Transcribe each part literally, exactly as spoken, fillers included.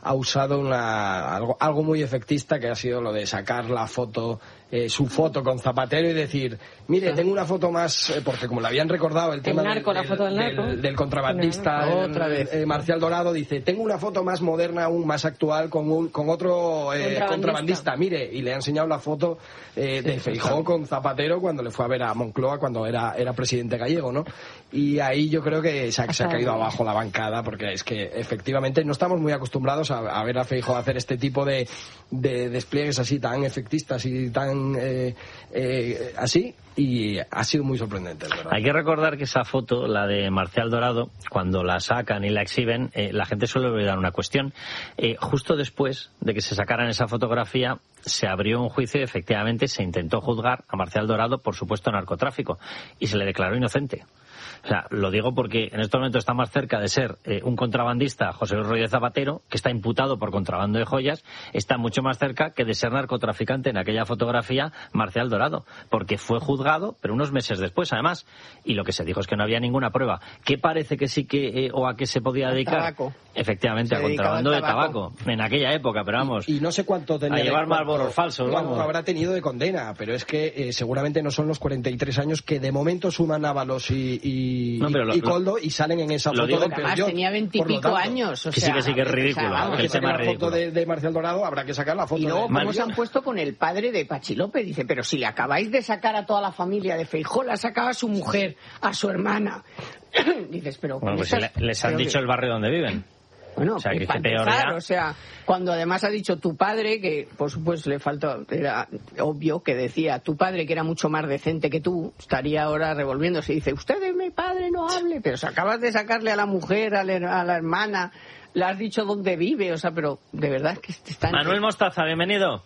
ha usado una algo, algo muy efectista, que ha sido lo de sacar la foto, eh, su foto con Zapatero y decir, mire, tengo una foto más, eh, porque como le habían recordado el, el tema narco, del, la foto del, del, narco. del, del contrabandista, no, no, otra vez. Eh, Marcial Dorado, dice, tengo una foto más moderna, aún más actual, con un con otro eh, contrabandista. contrabandista, mire, y le ha enseñado la foto eh, sí, de Feijóo con Zapatero cuando le fue a ver a Moncloa cuando era, era presidente gallego, ¿no? Y ahí yo creo que se ha, se ha caído abajo la bancada, porque es que efectivamente no estamos muy acostumbrados a, a ver a Feijóo hacer este tipo de, de despliegues así tan efectistas y tan eh, eh, así, y ha sido muy sorprendente, ¿verdad? Hay que recordar que esa foto, la de Marcial Dorado, cuando la sacan y la exhiben, eh, la gente suele olvidar una cuestión. Eh, justo después de que se sacaran esa fotografía, se abrió un juicio y efectivamente se intentó juzgar a Marcial Dorado por supuesto narcotráfico y se le declaró inocente. O sea, lo digo porque en estos momentos está más cerca de ser eh, un contrabandista, José Luis Rodríguez Zapatero, que está imputado por contrabando de joyas, está mucho más cerca que de ser narcotraficante en aquella fotografía Marcial Dorado, porque fue juzgado, pero unos meses después, además, y lo que se dijo es que no había ninguna prueba. ¿Qué parece que sí que, eh, o a qué se podía dedicar? Tabaco. Efectivamente, se a contrabando de tabaco, en aquella época, pero vamos. Y, y no sé cuánto tenía. A llevar Marlboros falsos, cuánto vamos. habrá tenido de condena, pero es que eh, seguramente no son los cuarenta y tres años que de momento suman Ábalos y, y, no, lo, y Koldo y salen en esa foto. Digo, del además yo, tenía veintipico años. O que sea, sí, que sí, que es ridículo. O sea, vamos, que se la foto de, de Marcial Dorado, habrá que sacar la foto. Y luego, de... ¿cómo se han puesto con el padre de Pachi López? Dice, pero si le acabáis de sacar a toda la familia de Feijóo, la sacaba a su mujer, a su hermana. Dices, pero... Bueno, pues estas... les han dicho el barrio donde viven. Bueno, o sea, que para empezar, empezar, o sea, cuando además ha dicho tu padre, que por supuesto le falta, era obvio que decía, tu padre que era mucho más decente que tú, estaría ahora revolviéndose y dice, usted es mi padre, no hable, pero si acabas de sacarle a la mujer, a la, a la hermana, le has dicho dónde vive, o sea, pero de verdad que están... Manuel Mostaza, bienvenido.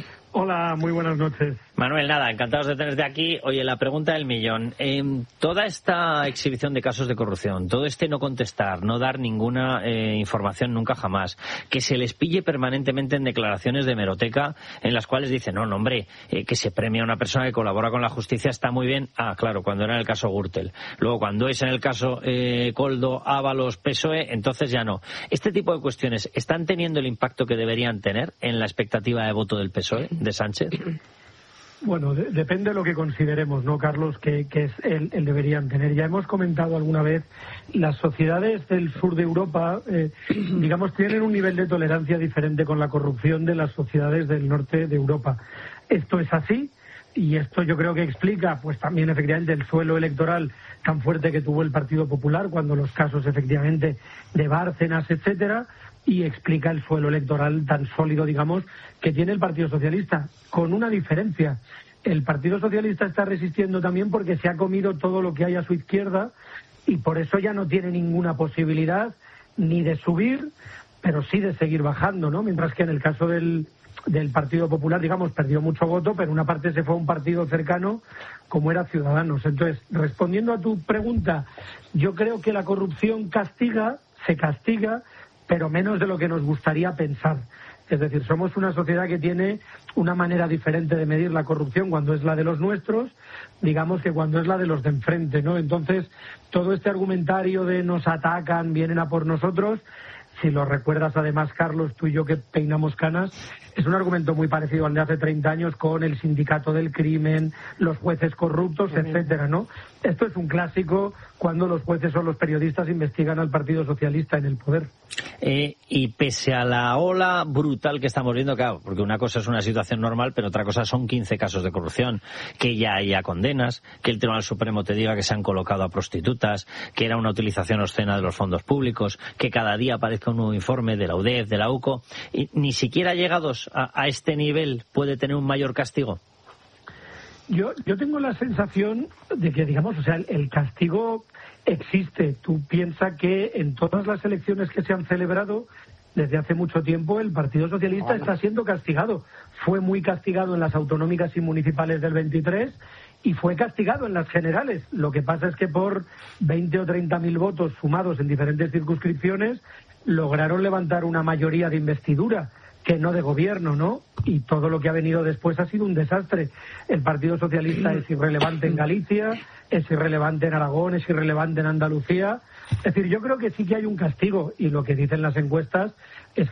Hola, muy buenas noches. Manuel, nada, encantados de tenerte aquí. Oye, la pregunta del millón. Eh, toda esta exhibición de casos de corrupción, todo este no contestar, no dar ninguna eh, información nunca jamás, que se les pille permanentemente en declaraciones de hemeroteca en las cuales dicen, no, no hombre, eh, que se premia a una persona que colabora con la justicia está muy bien. Ah, claro, cuando era en el caso Gürtel. Luego, cuando es en el caso eh, Koldo, Ábalos, P S O E, entonces ya no. Este tipo de cuestiones, ¿están teniendo el impacto que deberían tener en la expectativa de voto del P S O E, de Sánchez? Bueno, de, depende de lo que consideremos, ¿no, Carlos? Que, que es el, el deberían tener. Ya hemos comentado alguna vez, las sociedades del sur de Europa, eh, digamos, tienen un nivel de tolerancia diferente con la corrupción de las sociedades del norte de Europa. Esto es así, y esto yo creo que explica, pues también efectivamente, el suelo electoral tan fuerte que tuvo el Partido Popular cuando los casos efectivamente de Bárcenas, etcétera, y explica el suelo electoral tan sólido, digamos, que tiene el Partido Socialista, con una diferencia. El Partido Socialista está resistiendo también porque se ha comido todo lo que hay a su izquierda y por eso ya no tiene ninguna posibilidad ni de subir, pero sí de seguir bajando, ¿no? Mientras que en el caso del, del Partido Popular, digamos, perdió mucho voto, pero una parte se fue a un partido cercano como era Ciudadanos. Entonces, respondiendo a tu pregunta, yo creo que la corrupción castiga, se castiga, pero menos de lo que nos gustaría pensar. Es decir, somos una sociedad que tiene una manera diferente de medir la corrupción cuando es la de los nuestros, digamos, que cuando es la de los de enfrente, ¿no? Entonces, todo este argumentario de nos atacan, vienen a por nosotros, si lo recuerdas además, Carlos, tú y yo que peinamos canas, es un argumento muy parecido al de hace treinta años con el sindicato del crimen, los jueces corruptos, etcétera, ¿no? Esto es un clásico cuando los jueces o los periodistas investigan al Partido Socialista en el poder. Eh, y pese a la ola brutal que estamos viendo, claro, porque una cosa es una situación normal, pero otra cosa son quince casos de corrupción, que ya haya condenas, que el Tribunal Supremo te diga que se han colocado a prostitutas, que era una utilización obscena de los fondos públicos, que cada día aparezca un nuevo informe de la U D E F, de la U C O, y ni siquiera llegados a, a este nivel puede tener un mayor castigo. Yo, yo tengo la sensación de que, digamos, o sea, el, el castigo existe. Tú piensas que en todas las elecciones que se han celebrado desde hace mucho tiempo el Partido Socialista está siendo castigado. Fue muy castigado en las autonómicas y municipales del veintitrés y fue castigado en las generales. Lo que pasa es que por veinte o treinta mil votos sumados en diferentes circunscripciones lograron levantar una mayoría de investidura, que no de gobierno, ¿no? Y todo lo que ha venido después ha sido un desastre. El Partido Socialista es irrelevante en Galicia, es irrelevante en Aragón, es irrelevante en Andalucía. Es decir, yo creo que sí que hay un castigo, y lo que dicen las encuestas es